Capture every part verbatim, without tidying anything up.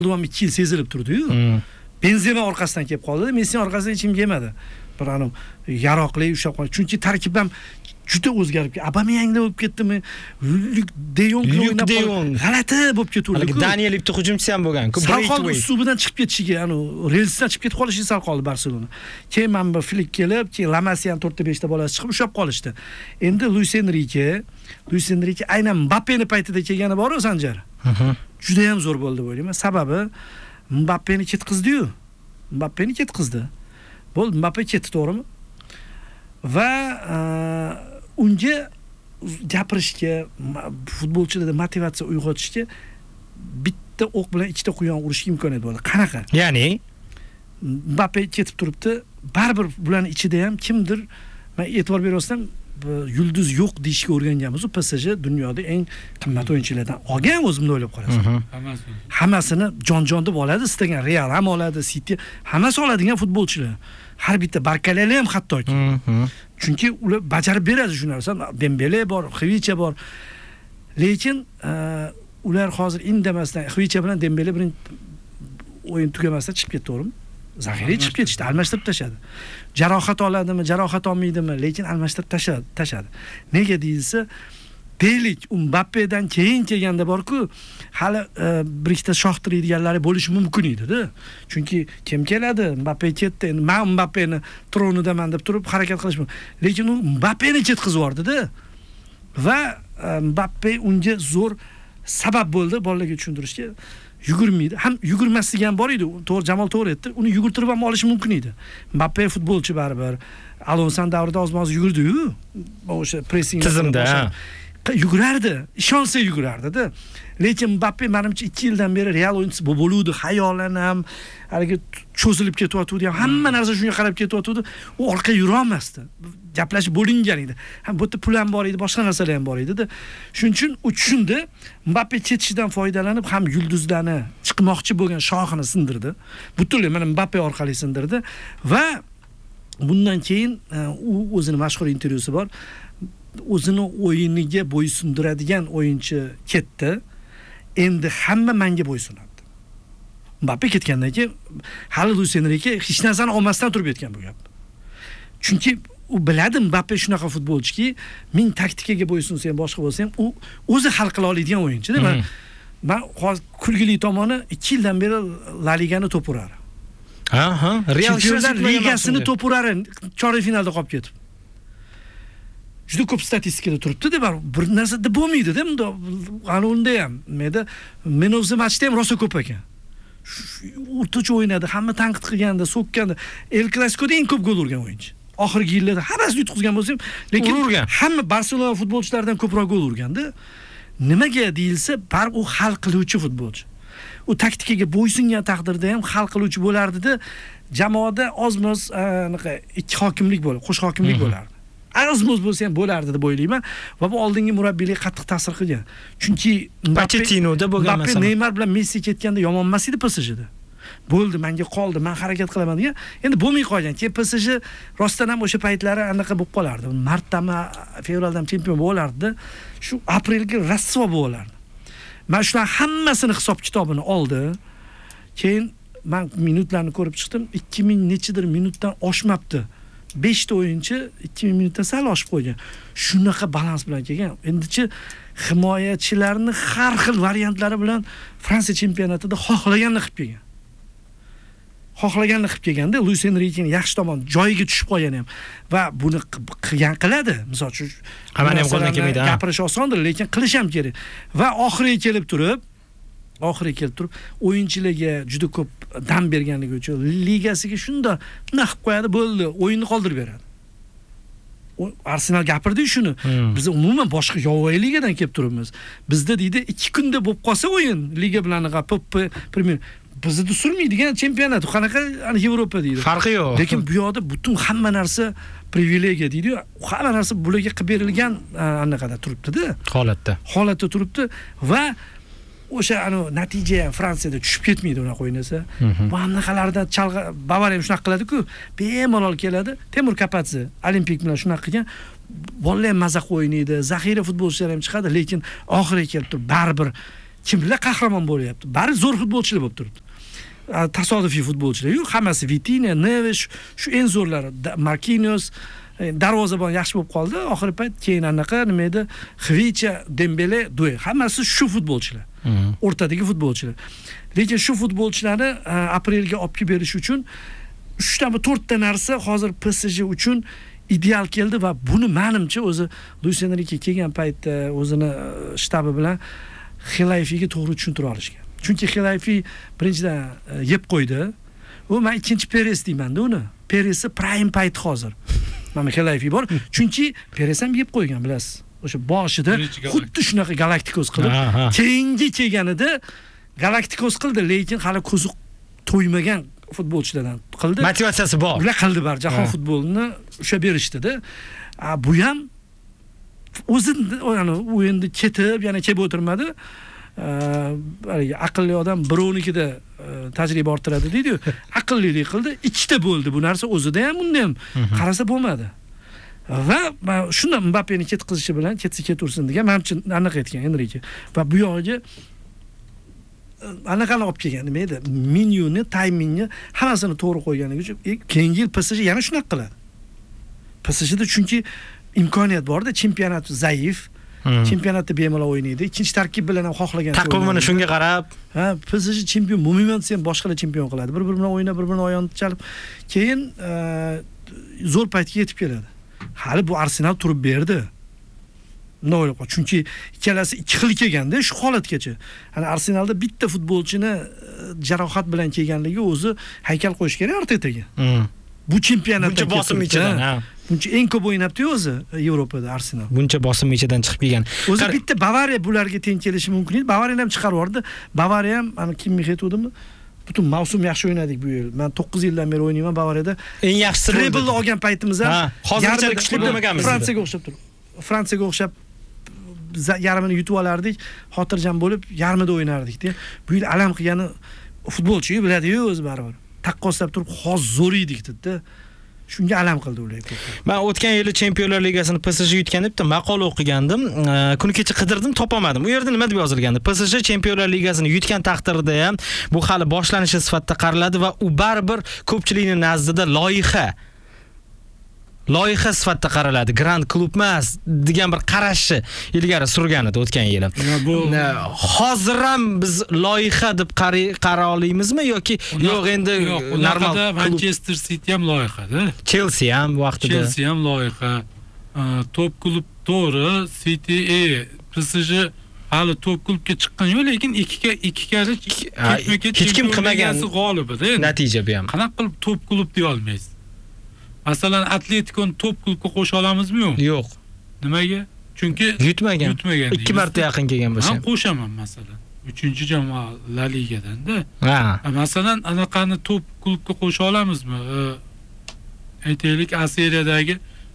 Ham ikki yil sezilib turdi-yu. Benzema orqasidan kelib qoldi, Messi orqasidan hech kim kelmadi. Bir anu yaroqli ushlab qoldi. Chunki tarkib ham juda o'zgarib ketdi. Abameyangda bo'lib ketdimi? Luke De Jong o'ynab qoldi. G'alati bo'lib ketdi. Daniel Ipti hujumchisi ham bo'lgan-ku. Salqon usubidan chiqib ketishiga, anu relsdan chiqib ketib qolishi sal qoldi Barselona. Keyin mana bu Flick kelib, keyin Lamasi ham to'rtta beshta bolasi chiqib ushlab qolishdi. Endi Luis Enrique, Luis Enrique aynan Mbappeni paytida kelgani bor-ku Sanjar. Juda ham zo'r bo'ldi o'ylayman. Sababi Mbappeni ketqizdi-yu. Mbappeni ketqizdi. Bo'ldi, Mbappe ketdi, to'g'rimi? Va unga gapirishga, futbolchilarda motivatsiya uyg'otishga bitta o'q bilan ikkita quyon urishga imkoniyat bo'ldi. Qanaqa? Ya'ni Mbappe ketib turibdi, baribir bularning ichida ham kimdir, men e'tibor beryapsam, yulduz yo'q deyishga o'rganganmiz. P S J dunyoda eng qimmat o'yinchilardan olgan, o'zimni o'ylab qarasam. Hammasini jon-jon deb oladi, istagan Real ham oladi, City, hammasi oladigan futbolchilar. Har bitta Barkalali ham hattoki. Chunki ular bajarib beradi shu narsani. Dembele bor, Xvicha bor. Lekin ular hozir indamasdan Xvicha bilan Dembele birin o'yin tugamasdan chiqib ketdi, to'g'rimi? Zaxiraga chiqib ketishdi, almashtirib tashadi. Jarohat oladimi, jarohat olmaydimi, lekin almashtirib tashadi, tashadi. Nega deyilsa, deylik, Mbappedan keyin kelganda bor-ku, hali bir ikkita shohtiradiganlari bo'lishi mumkin edi-da. Chunki kim keladi? Mbappe ketdi. Endi men Mbappeni tronidaman deb turib harakat qilish mumkin. Lekin u Mbappeni ketkizib yubordi-da. Va Mbappe unga zo'r sabab bo'ldi bolalarga tushuntirishga. Yugurmaydi. Ham yugurmasligi ham bor edi. To'g'ri, Jamol to'g'ri aytdi. Uni yugurtirib ham olish mumkin edi. Mbappe futbolchi baribir. Alonso davrida ozmoz yugurdi-yu. O'sha pressing tizimda yugurardi, ishonsa yugurardi-da. Lekin Mbappe menimcha ikki yildan beri Real o'yinchisi bo'luvdi, xayolan ham, haligi cho'zilib ketyapti ham, hamma narsa shunga qarab ketyapti. U orqa yura olmasdi. Gaplashib bo'lingan edi. Ham bu yerda pul ham bor edi, boshqa narsalar ham bor edi-da. Shuning uchun u tushundi, Mbappe ketishidan foydalanib ham yulduzlarni chiqmoqchi bo'lgan shoxini sindirdi. Butunlay mana Mbappe orqali sindirdi va bundan keyin u o'zini mashhur intervyusi bor. O'zini o'yiniga bo'ysundiradigan o'yinchi ketdi. Endi hamma menga bo'ysunadi. Mbappe ketgandan keyin hali Luis Enrique hech narsani olmasdan turib ketgan bu gap. Chunki u biladi Mbappe shunaqa futbolchiki, men taktikaga bo'ysunsa ham boshqa bo'lsa ham u o'zi hal qila oladigan o'yinchi-da. Men men hozir kulgili tomoni ikki yildan beri La Ligani to'p uradi. Aha, Real Ligasini to'p uradi, chorak finalda qolib ketib. Juda ko'p statistikada turibdi-da, bir narsada bo'lmaydi-da, bunda ana unda ham. Menda men o'zim matchda ham rosa ko'p ekan. O'rtacha o'ynadi, hamma tanqid qilganda, so'kkanda, El Clasicoda eng ko'p gol urgan o'yinchi. Oxirgi yillarda hammasi yutqizgan bo'lsa ham, lekin hamma Barselona futbolchilaridan ko'proq gol urganda. Nimaga deyilsa, bar u hal qiluvchi futbolchi. U taktikaga bo'ysungan taqdirda ham hal qiluvchi bo'lardi-da, jamoada ozmoz anaqa ikki hokimlik bo'ladi, qo'sh hokimlik bo'lardi. Azmoz bo'lsa ham bo'lardi deb o'ylayman va bu oldingi murabbiylik qattiq ta'sir qilgan. Chunki Pochettinoda bo'lgan masala. Mbappe Neymar bilan Messi ketganda yomon emas edi P S J'da. Bo'ldi, menga qoldi, men harakat qilaman degan. Endi bo'lmay qolgan. Keyin P S J rostdan ham o'sha paytlari anaqa bo'lib qolardi. Martdami, fevraldan chempion bo'lardi. Shu aprelga rasvo bo'lardi. Men shular hammasini hisob kitobini oldi. Keyin men minutlarni ko'rib chiqdim. ikki ming nechidir minutdan oshmabdi. besh ta o'yinchi ikki ming minutdan sal oshib qo'ygan. Shunaqa balans bilan kelgan. Endichi himoyachilarni har xil variantlari bilan Fransiya chempionatida xohlaganini qilib kelgan. Xohlaganini qilib kelganda Luis Enriquening yaxshi tomoni joyiga tushib qolgan ham va buni qilgan qiladi. Misol uchun hamma ham qo'ldan kelmaydi. Gapirish osondir, lekin qilish ham kerak. Va oxiriga kelib turib oxiriga kelib turib o'yinchilarga juda ko'p dam berganligi uchun ligasiga shunda nima qilib qo'yadi, bo'ldi, o'yinni qoldirib beradi. Arsenal gapirdi shuni. Hmm. Biz umuman boshqa yovvoyi ligadan kelib turibmiz. Bizda deydi ikki kunda bo'lib qolsa o'yin liga bilan g'apib Premier bizda surmaydigan chempionat, qanaqa Yevropa deydi. Farqi yo'q. Lekin bu yoqda butun hamma narsa privilegiya deydi-yu, hamma narsa bularga qilib berilgan anaqada turibdi-da. Holatda. Holatda turibdi va o'sha ana natija ham Fransiyada tushib ketmaydi unaqa o'ynasa. Bu hamnaqalarda chalg'a Bavariya ham shunaqa qiladi-ku, bemalol keladi. Temur Kapatsi Olimpik bilan shunaqa qilgan. Bolalar ham mazza o'ynaydi, zaxira futbolchilar ham chiqadi, lekin oxiriga kelib turib baribir kimlar qahramon bo'lyapti? Bari zo'r futbolchilar bo'lib turibdi. Tasodifiy futbolchilar yo'q, hammasi Vitinha, Neves, shu eng zo'rlari, Marquinhos, darvozabon yaxshi bo'lib qoldi. Oxirgi payt keyin anaqa nima edi? Xvicha, Dembele, Due, hammasi shu futbolchilar. O'rtadagi futbolchilar. Lekin shu futbolchilarni aprelga olib berish uchun uchta va to'rtta narsa hozir P S G uchun ideal keldi va buni menimcha o'zi Luis Enrique kelgan paytda o'zini shtabi bilan Xilayfiga to'g'ri tushuntira olishgan. Chunki Xilayfi birinchidan yeb qo'ydi. U men ikkinchi Perez deyman-da uni. Perez'i prime payt hozir. Mana Xilayfi bor. Chunki Perez ham yeb qo'ygan, bilasiz. O'sha boshida xuddi shunaqa Galacticos qilib, keyingi kelganida Galacticos qildi, lekin hali ko'zi to'ymagan futbolchilardan qildi. Motivatsiyasi bor. Ular qildi bar jahon futbolini o'sha berishdi-da. Bu ham o'zi ya'ni o'yinda ketib, yana kelib o'tirmadi. Haligi aqlli odam birovnikida tajriba orttiradi deydi-ku. Aqllilik qildi, ikkita bo'ldi bu narsa o'zida ham, unda ham qarasa bo'lmadi. Va shunda Mbappeni ketqizishi bilan ketsa ketursin degan menimcha aniq aytgan Enrique. Va bu yo'g'iga anaqani olib kelgan nima edi? Menyuni, timingni hammasini to'g'ri qo'yganligi uchun keyingi yil P S G yana shunaqa qiladi. P S G'da chunki imkoniyat bor-da, chempionat zaif. Chempionatda bemalol o'ynaydi. Ikkinchi tarkib bilan ham xohlagan. Taqvimini shunga qarab, ha, P S G chempion, umuman ham boshqalar chempion qiladi. Bir-biri bilan o'ynab, bir-birini oyog'ini chalib, keyin zo'r paytga yetib keladi. Hali bu Arsenal turib berdi. No'yla qo'y. Chunki ikkalasi ikki xil kelganda shu holatgacha. Ana Arsenalda bitta futbolchini jarohat bilan kelganligi o'zi haykal qo'yish kerak Artetaga. Bu chempionatda buncha bosim ichidan, ha. Buncha eng ko'p o'ynabdi o'zi Yevropada Arsenal. Buncha bosim ichidan chiqib kelgan. O'zi bitta Bavariya bularga teng kelishi mumkin edi. Bavariyani ham chiqarib yubordi. Bavariya ham ana kim aytuvdimi? Butun mavsum yaxshi o'ynadik bu yil. Men to'qqiz yildan beri o'ynayman Bavariyada. Eng yaxshisi treble olgan paytimiz ham. Ha, hozircha kuchli bo'lmaganmiz. Fransiyaga o'xshab turib. Fransiyaga o'xshab yarmini yutib olardik, xotirjam bo'lib yarmida o'ynardik-da. Bu yil alam qilgani futbolchi biladi-yu o'zi baribir. Taqqoslab turib, "Hozir zo'r edik" dedi-da. Shunga alam qildi ular ko'p. Men o'tgan yili Chempionlar Ligasini P S G yutgan deb maqola o'qigandim. Kuni kecha qidirdim, topolmadim. U yerda nima deb yozilgandi? P S G Chempionlar Ligasini yutgan taqdirda ham bu hali boshlanishi sifatida qaraladi va u baribir ko'pchilikning nazdida loyiha loyiha sifatida qaraladi. Grand klub emas degan bir qarashni ilgari surgan edi o'tgan yili. Hozir ham biz loyiha deb qara olamizmi yoki yo'q endi normal Manchester City ham loyihada. Chelsea ham vaqtida. Chelsea ham loyiha. Top klub to'g'ri, City e P S G hali top klubga chiqqan yo'q, lekin ikkiga ikki karra ketma-ket hech kim qilmagan g'olibida. Natija bu ham. Qanaqa qilib top klub deya olmaysiz? Masalan, Atletico'ni top klubga qo'sha olamizmi yo'q? Yo'q. Nimaga? Chunki yutmagan. Yutmagan. ikki marta yaqin kelgan bo'lsa. Men qo'shaman masalan. uchinchi jamoa La Ligadan-da. Ha. Masalan, anaqani top klubga qo'sha olamizmi? Aytaylik, A seriyadagi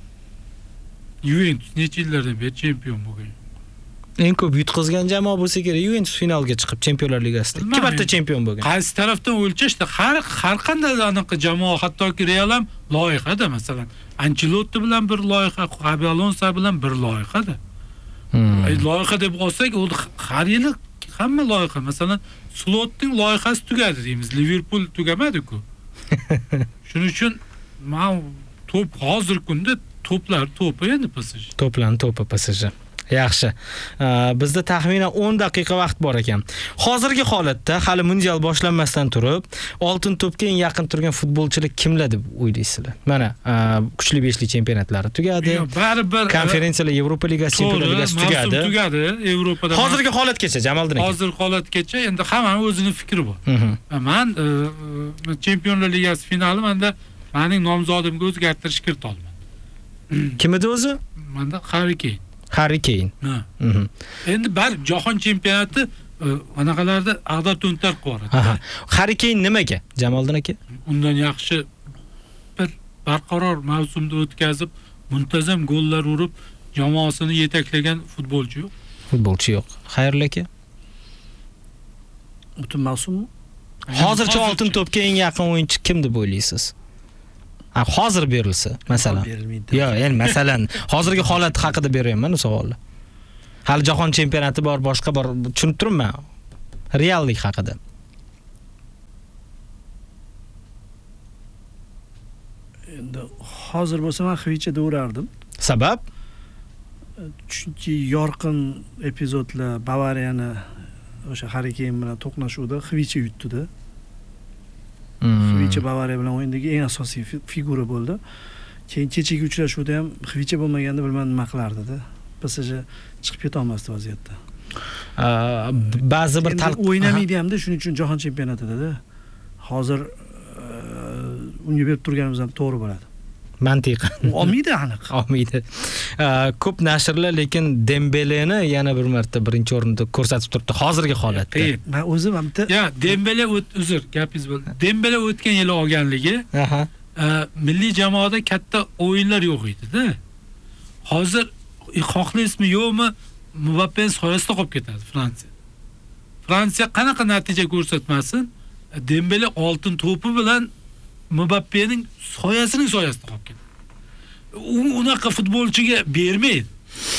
Juventus necha yillardan beri chempion bo'lgan. Eng ko'p yutqizgan jamoa bo'lsa kerak, Juventus finalga chiqib Chempionlar Ligasida ikki marta chempion bo'lgan. Qaysi tarafdan o'lchashda har har qanday anaqa jamoa, hattoki Real ham loyihada, masalan, Ancelotti bilan bir loyiha, Xabi Alonso bilan bir loyihada. Ay loyiha deb olsak, u har yili hamma loyiha, masalan, Slotning loyihasi tugadi deymiz. Liverpool tugamadi-ku. Shuning uchun men top hozir kunda toplar to'pi endi P S G. To'plan to'pi P S G. Yaxshi. Bizda taxminan o'n daqiqa vaqt bor ekan. Hozirgi holatda hali mundial boshlanmasdan turib, oltin to'pga eng yaqin turgan futbolchilar kimlar deb o'ylaysizlar? Mana kuchli beshlik chempionatlari tugadi. Baribir konferensiyalar, Yevropa Ligasi, Chempionlar Ligasi tugadi. Tugadi, Yevropada. Hozirgi holatgacha Jamoliddin aka. Hozirgi holatgacha endi hammaning o'zining fikri bor. Men Chempionlar Ligasi finali menda mening nomzodimga o'zgartirish kirit olmadim. Kim edi o'zi? Menda Harry Kane. Harry Kane. Ha. Endi bar jahon chempionati anaqalarda ag'dar to'ntar qo'yadi. Harry Kane nimaga, Jamoliddin aka? Undan yaxshi bir barqaror mavsumda o'tkazib, muntazam gollar urib, jamoasini yetaklagan futbolchi yo'q. Futbolchi yo'q. Xayrli aka. Butun mavsum hozircha oltin to'pga eng yaqin o'yinchi kim deb o'ylaysiz? Ha, hozir berilsa, masalan. Yo'q, endi masalan, hozirgi holat haqida beryapman bu savolni. Hali jahon chempionati bor, boshqa bor, tushunib turibman. Reallik haqida. Endi hozir bo'lsa men Xvichada urardim. Sabab? Chunki yorqin epizodlar Bavariyani o'sha Harry Kane bilan to'qnashuvda Xvicha yutdi-da. Xvicha Bavariya bilan o'yindagi eng asosiy figura bo'ldi. Keyin kechagi uchrashuvda ham Xvicha bo'lmaganda bilmadim nima qilardi-da. P S J chiqib keta olmasdi vaziyatda. Ba'zi bir talq o'ynamaydi hamda shuning uchun jahon chempionatida-da. Hozir unga berib turganimiz ham to'g'ri bo'ladi. Mantiqan. Olmaydi aniq. Olmaydi. Ko'p nashrlar lekin Dembeleni yana bir marta birinchi o'rinda ko'rsatib turibdi hozirgi holatda. Men o'zim ham Ya, Dembele uzr, gapingiz bo'ldi. Dembele o'tgan yili olganligi, aha, milliy jamoada katta o'yinlar yo'q edi-da. Hozir xohlaysizmi yo'qmi, Mbappéning soyasida qolib ketadi Fransiya. Fransiya qanaqa natija ko'rsatmasin, Dembele oltin to'pi bilan Mbappéning soyasining soyasida qolib ketadi. U unaqa futbolchiga bermaydi.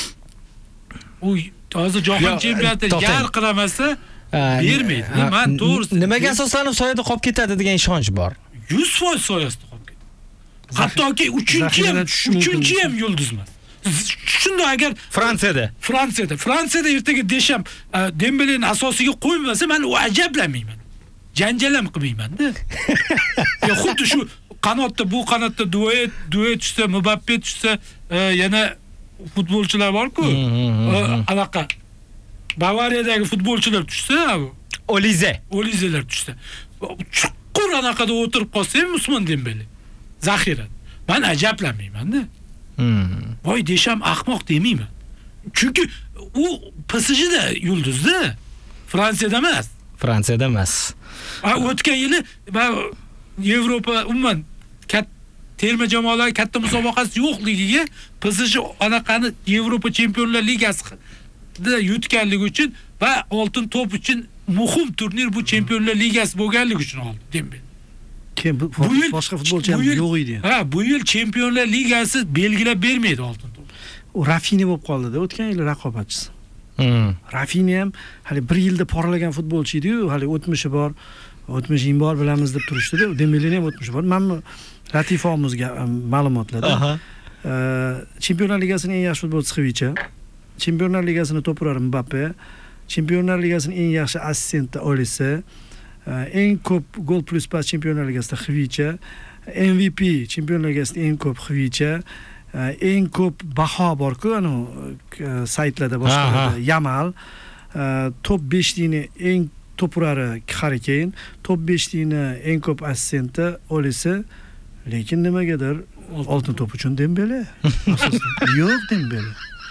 U hozir jahon chempionatida yar qiramasa bermaydi. Men to'g'risi nimaga asoslanib soyada qolib ketadi degan ishonch bor. yuz foiz soyasida qolib ketadi. Hattoki uchinchi ham, uchinchi ham yulduz emas. Shunda agar Fransiyada, Fransiyada, Fransiyada ertaga Desham Dembeleni asosiga qo'ymasa, men u ajablanmayman. Janjal ham qilmayman-da. Ya xuddi shu qanotda, bu qanotda duet, duet tushsa, Mbappé tushsa, yana futbolchilar bor-ku. Anaqa Bavariyadagi futbolchilar tushsa, Olize, Olizelar tushsa, chuqur anaqada o'tirib qolsa ham Usmon Dembele zaxira. Men ajablanmayman-da. Voy Desham ahmoq demayman. Chunki u P S J'da yulduzda, Fransiyada emas. Fransiyada emas. Ha, o'tgan yili Yevropa umuman katta terma jamoalar katta musobaqasi yo'qligiga P S J anaqani Yevropa Chempionlar Ligasida yutganligi uchun va oltin to'p uchun muhim turnir bu Chempionlar Ligasi bo'lganligi uchun oldi Dembele. Keyin bu yil boshqa futbolchi ham yo'q edi. Ha, bu yil Chempionlar Ligasi belgilab bermaydi oltin to'p. U Rafinha bo'lib qoldi-da, o'tgan yil raqobatchisi. Hmm. Rafinha ham hali bir yilda porlagan futbolchi edi-yu, hali o'tmishi bor, o'tmishing bor bilamiz deb turishdi-da. Dembeleni ham o'tmishi bor. Men Latifomizga ma'lumotlarda Chempionlar Ligasining eng yaxshi futbolchisi Xvicha, Chempionlar Ligasining to'purari Mbappé, Chempionlar Ligasining eng yaxshi assistenti Olise, eng ko'p gol plus pas Chempionlar Ligasida Xvicha, M V P Chempionlar Ligasida eng ko'p Xvicha, eng ko'p baho bor-ku, ana saytlarda boshqalarda Yamal, top besh tani eng to'purari Harry Kane, top besh tani eng ko'p assistenti Olise, lekin nimagadir oltin to'p uchun Dembele. Yo'q Dembele.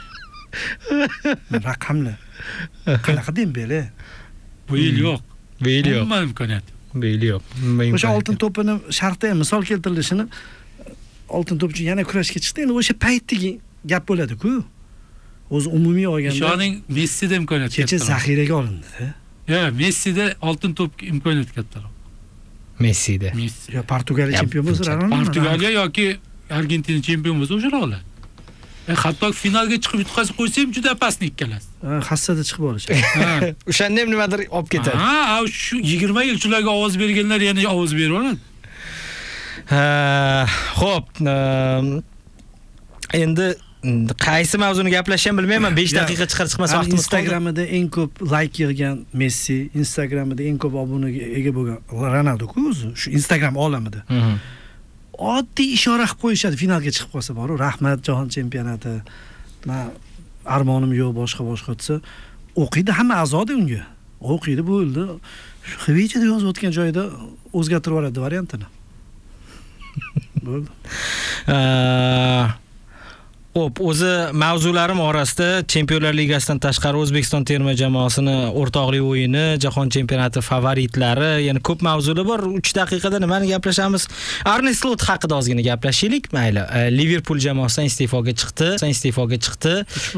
Raqamlar. Qanaqa Dembele? Bu yil yo'q. Bu yil yo'q. Umuman imkoniyat. Bu yil yo'q. O'sha oltin to'pini shartda ham misol keltirilishini oltin to'p uchun yana kurashga chiqdi. Endi o'sha paytdagi gap bo'ladi-ku. O'zi umumiy olganda Shoning Messida imkoniyat katta. kecha zaxiraga olindi-da. Ya, Messida oltin to'p imkoniyat kattaroq. Messida. Messi. Yo, Portugaliya chempion bo'lsa, Portugaliya yoki Argentina chempion bo'lsa o'sha oladi. Hatto finalga chiqib yutqazib qo'ysa ham juda pastni ikkalasi. Hassada chiqib olishadi. O'shanda ham nimadir olib ketadi. Ha, shu yigirma yil shularga ovoz berganlar yana ovoz beraveradi. Xo'p, endi qaysi mavzuni gaplashishni bilmayman. besh daqiqa chiqar chiqmas vaqtimiz qoldi. Instagramida eng ko'p like yig'gan Messi, Instagramida eng ko'p obunaga ega bo'lgan Ronaldo-ku o'zi, shu Instagram olamida. Oddiy ishora qilib qo'yishadi finalga chiqib qolsa bor, rahmat jahon chempionati. Men armonim yo'q boshqa boshqa desa, o'qiydi hamma a'zoda unga. O'qiydi bo'ldi. Shu Xvichada yozib o'tgan joyida o'zgartirib yuboradi variantini. Bo'ldi. Xo'p, o'zi mavzularim orasida Chempionlar Ligasidan tashqari O'zbekiston terma jamoasini o'rtoqlik o'yini, jahon chempionati favoritlari, yana ko'p mavzular bor. uch daqiqada nimani gaplashamiz? Arne Slot haqida ozgina gaplashaylik, mayli. Liverpool jamoasidan iste'foga chiqdi, iste'foga chiqdi.